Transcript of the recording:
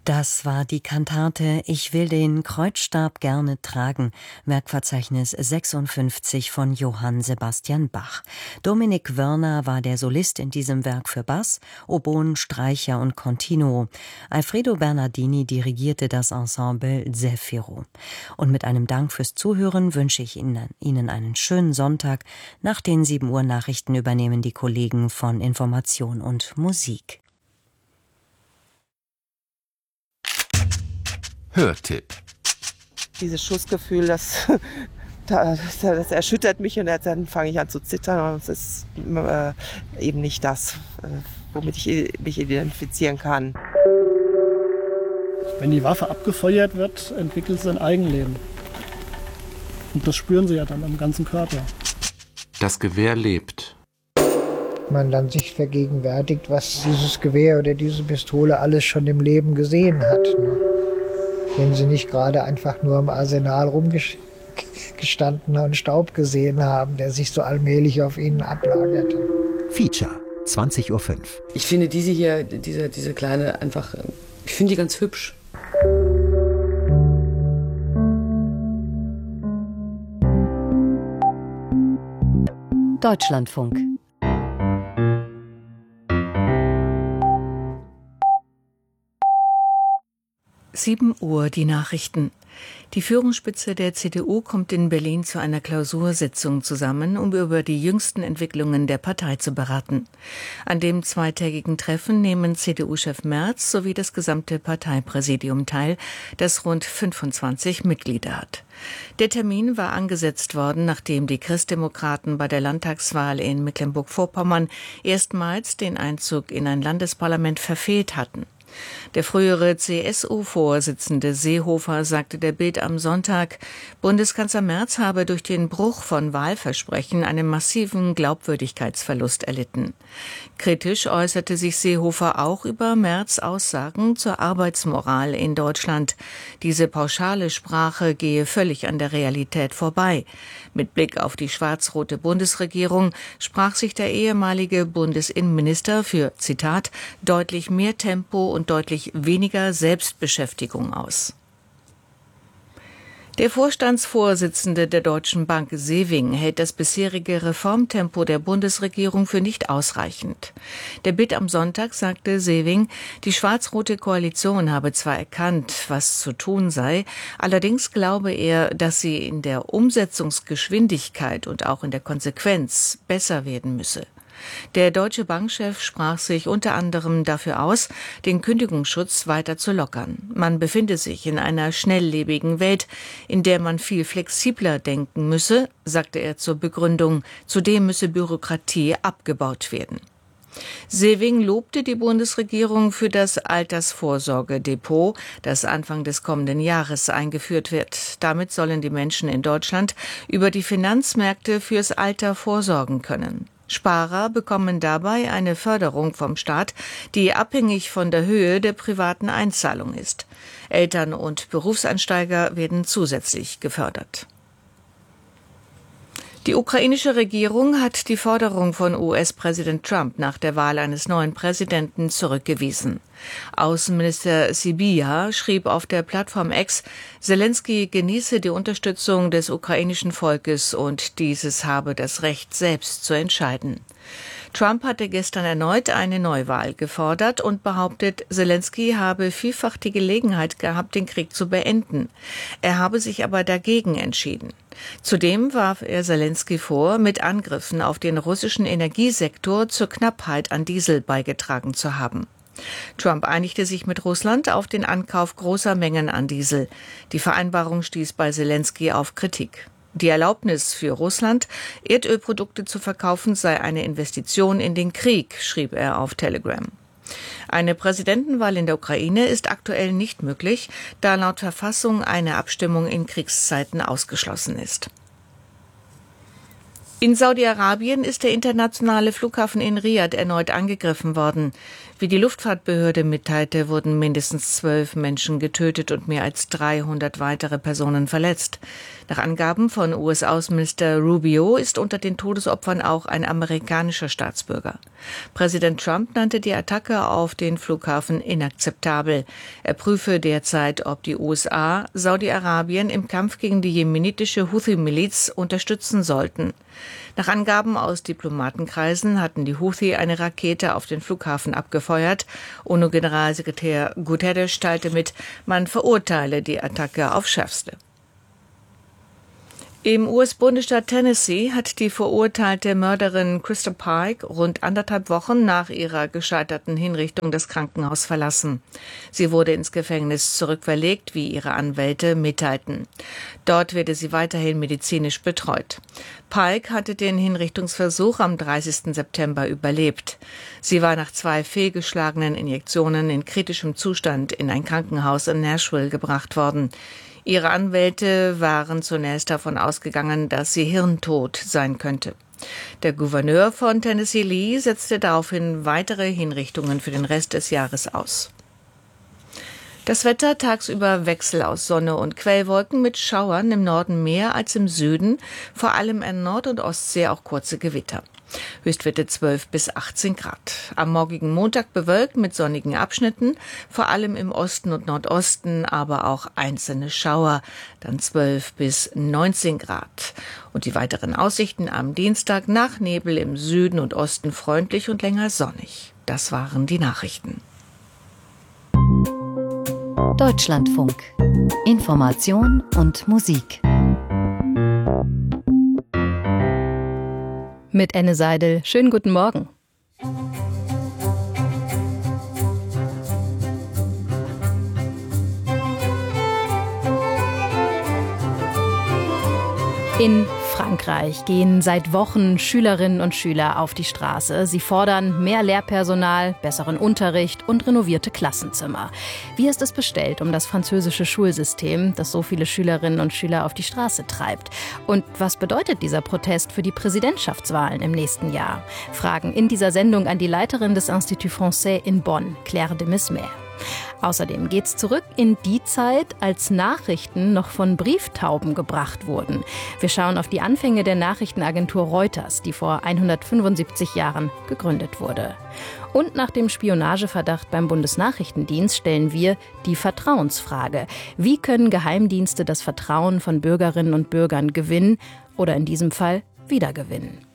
Das war die Kantate »Ich will den Kreuzstab gerne tragen«, Werkverzeichnis 56 von Johann Sebastian Bach. Dominik Wörner war der Solist in diesem Werk für Bass, Oboen, Streicher und Continuo. Alfredo Bernardini dirigierte das Ensemble Zefiro. Und mit einem Dank fürs Zuhören wünsche ich Ihnen einen schönen Sonntag. Nach den 7 Uhr Nachrichten übernehmen die Kollegen von Information und Musik. Hörtipp. Dieses Schussgefühl, das erschüttert mich und dann fange ich an zu zittern. Und es ist eben nicht das, womit ich mich identifizieren kann. Wenn die Waffe abgefeuert wird, entwickelt sie ein Eigenleben. Und das spüren sie ja dann am ganzen Körper. Das Gewehr lebt. Man dann sich vergegenwärtigt, was dieses Gewehr oder diese Pistole alles schon im Leben gesehen hat. Wenn sie nicht gerade einfach nur im Arsenal rumgestanden und Staub gesehen haben, der sich so allmählich auf ihnen ablagerte. Feature, 20:05 Uhr. Ich finde diese hier, diese kleine einfach, ich finde die ganz hübsch. Deutschlandfunk. Uhr die Nachrichten. Die Führungsspitze der CDU kommt in Berlin zu einer Klausursitzung zusammen, um über die jüngsten Entwicklungen der Partei zu beraten. An dem zweitägigen Treffen nehmen CDU-Chef Merz sowie das gesamte Parteipräsidium teil, das rund 25 Mitglieder hat. Der Termin war angesetzt worden, nachdem die Christdemokraten bei der Landtagswahl in Mecklenburg-Vorpommern erstmals den Einzug in ein Landesparlament verfehlt hatten. Der frühere CSU-Vorsitzende Seehofer sagte der Bild am Sonntag, Bundeskanzler Merz habe durch den Bruch von Wahlversprechen einen massiven Glaubwürdigkeitsverlust erlitten. Kritisch äußerte sich Seehofer auch über Merz' Aussagen zur Arbeitsmoral in Deutschland. Diese pauschale Sprache gehe völlig an der Realität vorbei. Mit Blick auf die schwarz-rote Bundesregierung sprach sich der ehemalige Bundesinnenminister für, Zitat, deutlich mehr Tempo und deutlich weniger Selbstbeschäftigung aus. Der Vorstandsvorsitzende der Deutschen Bank Sewing hält das bisherige Reformtempo der Bundesregierung für nicht ausreichend. Der Bild am Sonntag sagte Sewing, die schwarz-rote Koalition habe zwar erkannt, was zu tun sei, allerdings glaube er, dass sie in der Umsetzungsgeschwindigkeit und auch in der Konsequenz besser werden müsse. Der Deutsche Bankchef sprach sich unter anderem dafür aus, den Kündigungsschutz weiter zu lockern. Man befinde sich in einer schnelllebigen Welt, in der man viel flexibler denken müsse, sagte er zur Begründung. Zudem müsse Bürokratie abgebaut werden. Sewing lobte die Bundesregierung für das Altersvorsorgedepot, das Anfang des kommenden Jahres eingeführt wird. Damit sollen die Menschen in Deutschland über die Finanzmärkte fürs Alter vorsorgen können. Sparer bekommen dabei eine Förderung vom Staat, die abhängig von der Höhe der privaten Einzahlung ist. Eltern und Berufseinsteiger werden zusätzlich gefördert. Die ukrainische Regierung hat die Forderung von US-Präsident Trump nach der Wahl eines neuen Präsidenten zurückgewiesen. Außenminister Sybiha schrieb auf der Plattform X, Selenskyj genieße die Unterstützung des ukrainischen Volkes und dieses habe das Recht, selbst zu entscheiden. Trump hatte gestern erneut eine Neuwahl gefordert und behauptet, Selenskyj habe vielfach die Gelegenheit gehabt, den Krieg zu beenden. Er habe sich aber dagegen entschieden. Zudem warf er Selenskyj vor, mit Angriffen auf den russischen Energiesektor zur Knappheit an Diesel beigetragen zu haben. Trump einigte sich mit Russland auf den Ankauf großer Mengen an Diesel. Die Vereinbarung stieß bei Selenskyj auf Kritik. Die Erlaubnis für Russland, Erdölprodukte zu verkaufen, sei eine Investition in den Krieg, schrieb er auf Telegram. Eine Präsidentenwahl in der Ukraine ist aktuell nicht möglich, da laut Verfassung eine Abstimmung in Kriegszeiten ausgeschlossen ist. In Saudi-Arabien ist der internationale Flughafen in Riad erneut angegriffen worden. Wie die Luftfahrtbehörde mitteilte, wurden mindestens 12 Menschen getötet und mehr als 300 weitere Personen verletzt. Nach Angaben von US-Außenminister Rubio ist unter den Todesopfern auch ein amerikanischer Staatsbürger. Präsident Trump nannte die Attacke auf den Flughafen inakzeptabel. Er prüfe derzeit, ob die USA Saudi-Arabien im Kampf gegen die jemenitische Houthi-Miliz unterstützen sollten. Nach Angaben aus Diplomatenkreisen hatten die Houthi eine Rakete auf den Flughafen abgefeuert. UNO-Generalsekretär Guterres teilte mit, man verurteile die Attacke aufs Schärfste. Im US-Bundesstaat Tennessee hat die verurteilte Mörderin Krista Pike rund 1,5 Wochen nach ihrer gescheiterten Hinrichtung das Krankenhaus verlassen. Sie wurde ins Gefängnis zurückverlegt, wie ihre Anwälte mitteilten. Dort werde sie weiterhin medizinisch betreut. Pike hatte den Hinrichtungsversuch am 30. September überlebt. Sie war nach 2 fehlgeschlagenen Injektionen in kritischem Zustand in ein Krankenhaus in Nashville gebracht worden. Ihre Anwälte waren zunächst davon ausgegangen, dass sie hirntot sein könnte. Der Gouverneur von Tennessee Lee setzte daraufhin weitere Hinrichtungen für den Rest des Jahres aus. Das Wetter: tagsüber Wechsel aus Sonne und Quellwolken mit Schauern, im Norden mehr als im Süden, vor allem in Nord- und Ostsee auch kurze Gewitter. Höchstwerte 12 bis 18 Grad. Am morgigen Montag bewölkt mit sonnigen Abschnitten, vor allem im Osten und Nordosten, aber auch einzelne Schauer, dann 12 bis 19 Grad. Und die weiteren Aussichten am Dienstag: nach Nebel im Süden und Osten freundlich und länger sonnig. Das waren die Nachrichten. Deutschlandfunk. Information und Musik. Mit Enne Seidel. Schönen guten Morgen. In Frankreich gehen seit Wochen Schülerinnen und Schüler auf die Straße. Sie fordern mehr Lehrpersonal, besseren Unterricht und renovierte Klassenzimmer. Wie ist es bestellt um das französische Schulsystem, das so viele Schülerinnen und Schüler auf die Straße treibt? Und was bedeutet dieser Protest für die Präsidentschaftswahlen im nächsten Jahr? Fragen in dieser Sendung an die Leiterin des Institut Français in Bonn, Claire de Mesmer. Außerdem geht's zurück in die Zeit, als Nachrichten noch von Brieftauben gebracht wurden. Wir schauen auf die Anfänge der Nachrichtenagentur Reuters, die vor 175 Jahren gegründet wurde. Und nach dem Spionageverdacht beim Bundesnachrichtendienst stellen wir die Vertrauensfrage. Wie können Geheimdienste das Vertrauen von Bürgerinnen und Bürgern gewinnen oder in diesem Fall wiedergewinnen?